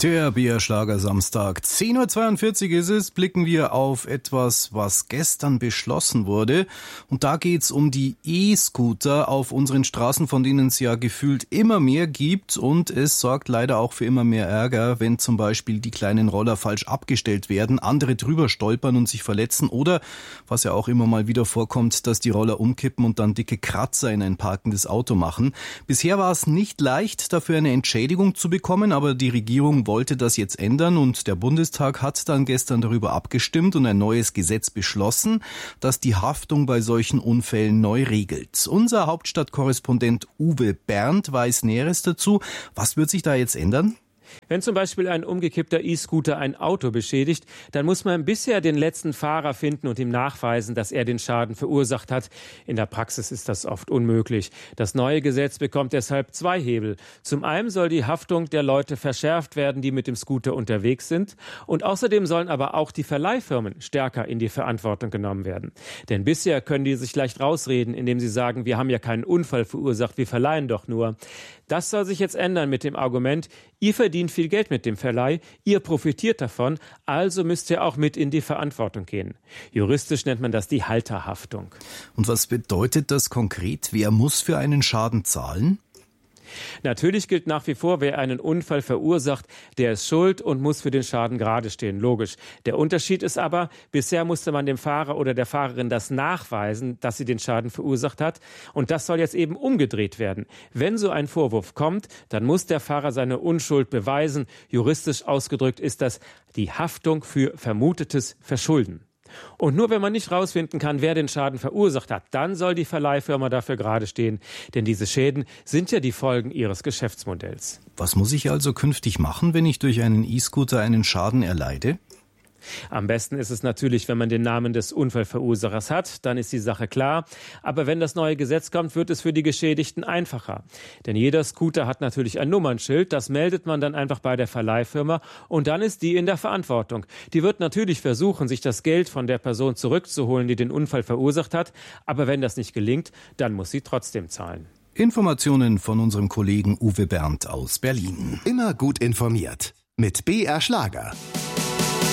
Der BR-Schlager Samstag. 10.42 Uhr ist es, blicken wir auf etwas, was gestern beschlossen wurde. Und da geht's um die E-Scooter auf unseren Straßen, von denen es ja gefühlt immer mehr gibt. Und es sorgt leider auch für immer mehr Ärger, wenn zum Beispiel die kleinen Roller falsch abgestellt werden, andere drüber stolpern und sich verletzen. Oder, was ja auch immer mal wieder vorkommt, dass die Roller umkippen und dann dicke Kratzer in ein parkendes Auto machen. Bisher war es nicht leicht, dafür eine Entschädigung zu bekommen, aber die Regierung wollte das jetzt ändern und der Bundestag hat dann gestern darüber abgestimmt und ein neues Gesetz beschlossen, das die Haftung bei solchen Unfällen neu regelt. Unser Hauptstadtkorrespondent Uwe Berndt weiß Näheres dazu. Was wird sich da jetzt ändern? Wenn zum Beispiel ein umgekippter E-Scooter ein Auto beschädigt, dann muss man bisher den letzten Fahrer finden und ihm nachweisen, dass er den Schaden verursacht hat. In der Praxis ist das oft unmöglich. Das neue Gesetz bekommt deshalb zwei Hebel. Zum einen soll die Haftung der Leute verschärft werden, die mit dem Scooter unterwegs sind. Und außerdem sollen aber auch die Verleihfirmen stärker in die Verantwortung genommen werden. Denn bisher können die sich leicht rausreden, indem sie sagen, wir haben ja keinen Unfall verursacht, wir verleihen doch nur. Das soll sich jetzt ändern mit dem Argument, ihr verdient viel Geld mit dem Verleih, ihr profitiert davon, also müsst ihr auch mit in die Verantwortung gehen. Juristisch nennt man das die Halterhaftung. Und was bedeutet das konkret? Wer muss für einen Schaden zahlen? Natürlich gilt nach wie vor, wer einen Unfall verursacht, der ist schuld und muss für den Schaden gerade stehen, logisch. Der Unterschied ist aber, bisher musste man dem Fahrer oder der Fahrerin das nachweisen, dass sie den Schaden verursacht hat. Und das soll jetzt eben umgedreht werden. Wenn so ein Vorwurf kommt, dann muss der Fahrer seine Unschuld beweisen. Juristisch ausgedrückt ist das die Haftung für vermutetes Verschulden. Und nur wenn man nicht rausfinden kann, wer den Schaden verursacht hat, dann soll die Verleihfirma dafür gerade stehen. Denn diese Schäden sind ja die Folgen ihres Geschäftsmodells. Was muss ich also künftig machen, wenn ich durch einen E-Scooter einen Schaden erleide? Am besten ist es natürlich, wenn man den Namen des Unfallverursachers hat, dann ist die Sache klar. Aber wenn das neue Gesetz kommt, wird es für die Geschädigten einfacher. Denn jeder Scooter hat natürlich ein Nummernschild, das meldet man dann einfach bei der Verleihfirma und dann ist die in der Verantwortung. Die wird natürlich versuchen, sich das Geld von der Person zurückzuholen, die den Unfall verursacht hat. Aber wenn das nicht gelingt, dann muss sie trotzdem zahlen. Informationen von unserem Kollegen Uwe Berndt aus Berlin. Immer gut informiert mit BR Schlager.